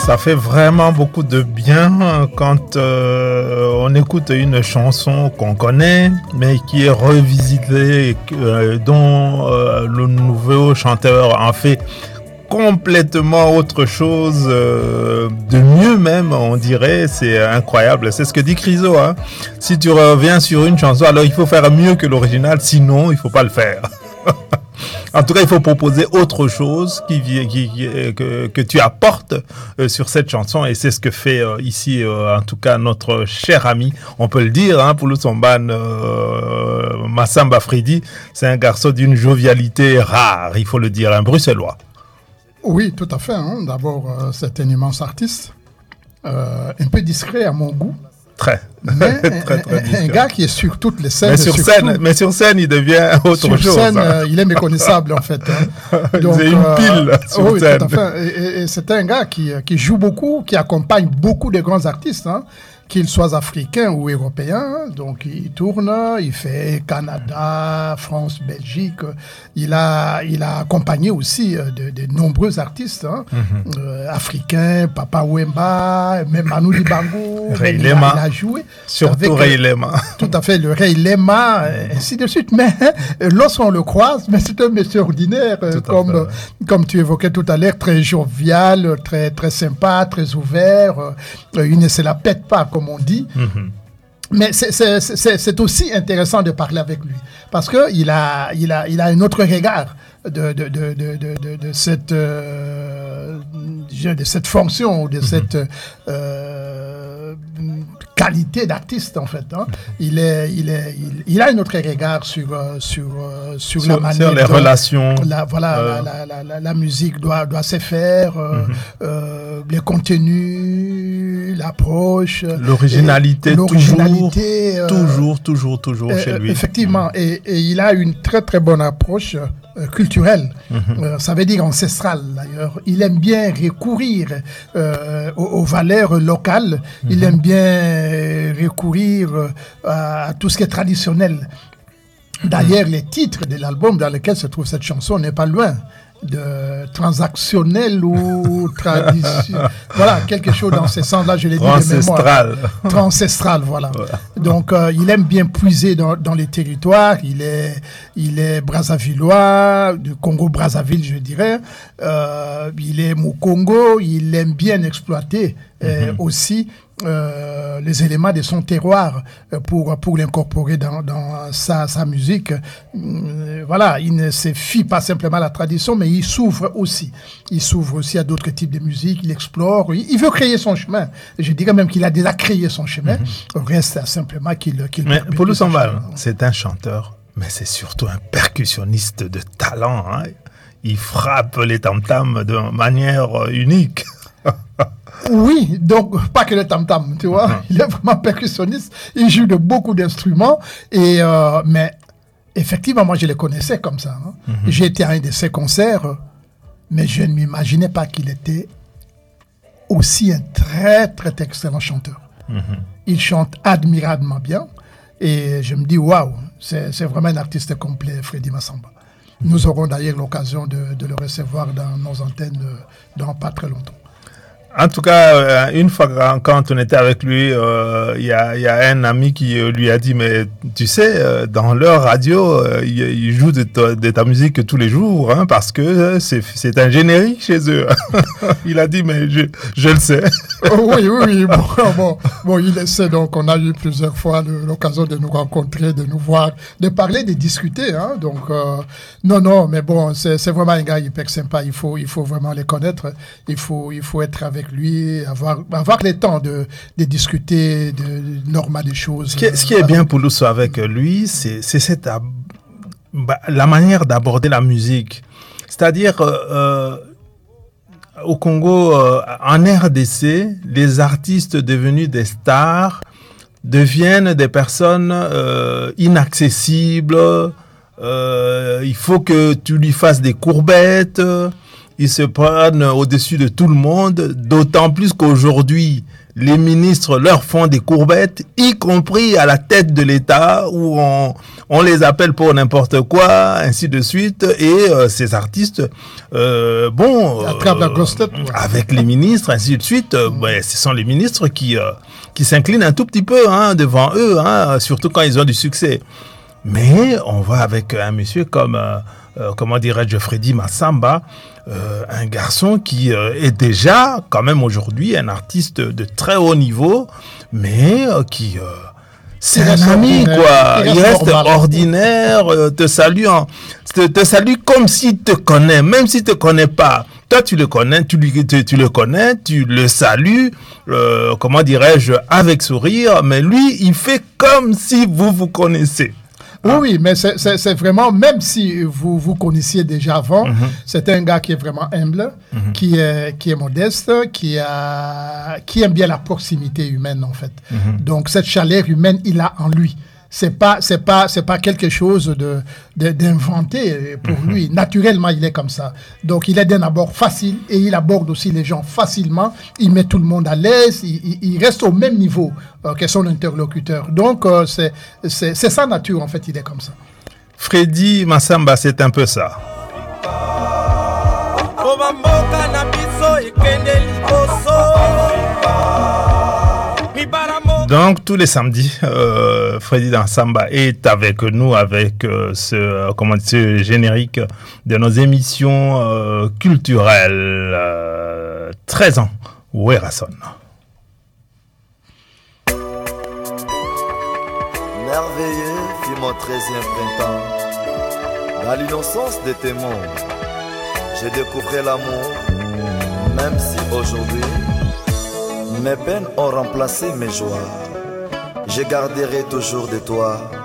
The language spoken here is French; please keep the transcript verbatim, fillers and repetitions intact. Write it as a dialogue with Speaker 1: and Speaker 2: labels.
Speaker 1: Ça fait vraiment beaucoup de bien quand euh, on écoute une chanson qu'on connaît, mais qui est revisitée, euh, dont euh, le nouveau chanteur en fait complètement autre chose, euh, de mieux même, on dirait. C'est incroyable. C'est ce que dit Chryso, hein. Si tu reviens sur une chanson, alors il faut faire mieux que l'original, sinon il faut pas le faire. En tout cas, il faut proposer autre chose qui, qui, qui, que, que tu apportes euh, sur cette chanson, et c'est ce que fait euh, ici, euh, en tout cas, notre cher ami, on peut le dire, hein, Poulos Somban, euh, Massamba Fridi. C'est un garçon d'une jovialité rare, il faut le dire, un bruxellois.
Speaker 2: Oui, tout à fait. Hein. D'abord, euh, c'est un immense artiste, euh, un peu discret à mon goût.
Speaker 1: Très,
Speaker 2: mais
Speaker 1: très, très
Speaker 2: un, un gars qui est sur toutes les scènes.
Speaker 1: Mais sur, scène, mais sur scène, il devient autre
Speaker 2: sur
Speaker 1: chose.
Speaker 2: Sur scène, hein. euh, il est méconnaissable, en fait. Hein.
Speaker 1: Donc, c'est une pile euh, sur
Speaker 2: oui,
Speaker 1: scène.
Speaker 2: Tout à fait. Et, et, et c'est un gars qui, qui joue beaucoup, qui accompagne beaucoup de grands artistes, hein, qu'ils soient africains ou européens. Donc, il tourne, il fait Canada, France, Belgique. Il a, il a accompagné aussi de, de nombreux artistes, hein, mm-hmm. euh, africains, Papa Wemba, même Manu Dibango.
Speaker 1: Ray
Speaker 2: il,
Speaker 1: Lema.
Speaker 2: A, il a joué.
Speaker 1: Surtout Ray Lema.
Speaker 2: Tout à fait, le Ray Lema, mm-hmm. ainsi de suite. Mais lorsqu'on le croise, mais c'est un monsieur ordinaire, comme, comme tu évoquais tout à l'heure, très jovial, très, très sympa, très ouvert. Il ne se la pète pas, comme on dit. Mm-hmm. Mais c'est, c'est, c'est, c'est aussi intéressant de parler avec lui, parce qu'il a, il a, il a un autre regard de, de, de, de, de, de, cette, euh, de cette fonction, de mm-hmm. cette euh, qualité d'artiste, en fait. Hein. Il, est, il, est, il, il a un autre regard sur, sur, sur, sur la manière...
Speaker 1: Sur les
Speaker 2: dont,
Speaker 1: relations.
Speaker 2: La, voilà, euh... la, la, la, la musique doit, doit se faire, euh, mm-hmm. euh, les contenus, l'approche...
Speaker 1: L'originalité,
Speaker 2: l'originalité
Speaker 1: toujours, euh, toujours, toujours, toujours chez lui.
Speaker 2: Effectivement, mm-hmm. et, et il a une très, très bonne approche euh, culturelle, mm-hmm. euh, ça veut dire ancestrale, d'ailleurs. Il aime bien recourir euh, aux, aux valeurs locales, mm-hmm. il aime bien recourir à, à tout ce qui est traditionnel. D'ailleurs, les titres de l'album dans lequel se trouve cette chanson n'est pas loin de transactionnel ou tradition. Voilà, quelque chose dans ce sens-là, je l'ai dit de mémoire. Transcestral, voilà. voilà. Donc, euh, il aime bien puiser dans, dans les territoires. Il est, il est Brazzavillois, du Congo-Brazzaville, je dirais. Euh, il est Mukongo. Il aime bien exploiter euh, mm-hmm. aussi Euh, les éléments de son terroir euh, pour, pour l'incorporer dans, dans sa, sa musique. Euh, voilà, il ne se fie pas simplement à la tradition, mais il s'ouvre aussi. Il s'ouvre aussi à d'autres types de musique, il explore, il, il veut créer son chemin. Je dirais même qu'il a déjà créé son chemin. Mm-hmm. Reste simplement qu'il... qu'il
Speaker 1: mais Poulos Somban, c'est un chanteur, mais c'est surtout un percussionniste de talent. Hein. Il frappe les tam-tams de manière unique.
Speaker 2: Oui, donc pas que le tam-tam, tu vois. Mm-hmm. Il est vraiment percussionniste. Il joue de beaucoup d'instruments. Et, euh, mais effectivement, moi, je le connaissais comme ça. Hein. Mm-hmm. J'ai été à un de ses concerts, mais je ne m'imaginais pas qu'il était aussi un très, très excellent chanteur. Mm-hmm. Il chante admirablement bien. Et je me dis, waouh, c'est, c'est vraiment un artiste complet, Fredy Massamba. Mm-hmm. Nous aurons d'ailleurs l'occasion de, de le recevoir dans nos antennes dans pas très longtemps.
Speaker 1: En tout cas, une fois quand on était avec lui, il euh, y, a, y a un ami qui lui a dit, mais tu sais, dans leur radio, ils il jouent de ta, de ta musique tous les jours, hein, parce que c'est, c'est un générique chez eux. Il a dit, mais je, je le sais.
Speaker 2: Oh, oui, oui, oui. Bon, bon, bon, il le sait, donc on a eu plusieurs fois le, l'occasion de nous rencontrer, de nous voir, de parler, de discuter. Hein, donc, euh, non, non, mais bon, c'est, c'est vraiment un gars hyper sympa. Il faut, il faut vraiment les connaître. Il faut, il faut être avec lui, avoir, avoir le temps de, de discuter de, de normal des choses.
Speaker 1: Ce qui est, ce qui est bien Poulos avec lui, c'est, c'est cette, la manière d'aborder la musique. C'est-à-dire, euh, au Congo, euh, en R D C, les artistes devenus des stars deviennent des personnes euh, inaccessibles. Euh, il faut que tu lui fasses des courbettes. Ils se prennent au-dessus de tout le monde, d'autant plus qu'aujourd'hui, les ministres leur font des courbettes, y compris à la tête de l'État, où on, on les appelle pour n'importe quoi, ainsi de suite. Et euh, ces artistes, euh, bon,
Speaker 2: Attrape la grosse tête, ouais.
Speaker 1: avec les ministres, ainsi de suite, euh, ouais, ce sont les ministres qui, euh, qui s'inclinent un tout petit peu hein, devant eux, hein, surtout quand ils ont du succès. Mais on voit avec un monsieur comme, euh, euh, comment dirais-je, Freddy Massamba, euh, un garçon qui euh, est déjà, quand même aujourd'hui, un artiste de très haut niveau, mais euh, qui... Euh, c'est un ami, quoi. Il reste ordinaire, euh, te salue, en, te, te salue comme s'il te connaît, même s'il te connaît pas. Toi, tu le connais, tu, lui, tu, tu le connais, tu le salues, euh, comment dirais-je, avec sourire, mais lui, il fait comme si vous vous connaissez.
Speaker 2: Oui, oui, mais c'est, c'est, c'est vraiment, même si vous vous connaissiez déjà avant, mm-hmm. c'est un gars qui est vraiment humble, mm-hmm. qui est, qui est modeste, qui, a, qui aime bien la proximité humaine, en fait. Mm-hmm. Donc, cette chaleur humaine, il a en lui. C'est pas, c'est pas, c'est pas quelque chose de, de d'inventé pour mm-hmm. lui. Naturellement, il est comme ça. Donc, il est d'un abord facile et il aborde aussi les gens facilement. Il met tout le monde à l'aise. Il, il, il reste au même niveau euh, que son interlocuteur. Donc, euh, c'est, c'est, c'est sa nature, en fait. Il est comme ça.
Speaker 1: Freddy Massamba, c'est un peu ça. Donc tous les samedis, euh, Freddy Massamba est avec nous avec euh, ce, euh, comment dire, ce générique de nos émissions euh, culturelles. Euh, treize ans, Werason.
Speaker 3: Merveilleux fut mon treizième printemps. Dans l'innocence de tes mots, j'ai découvert l'amour, même si aujourd'hui mes peines ont remplacé mes joies. Je garderai toujours de toi